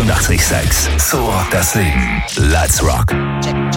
88,6. So rockt das Leben. Let's rock. Check.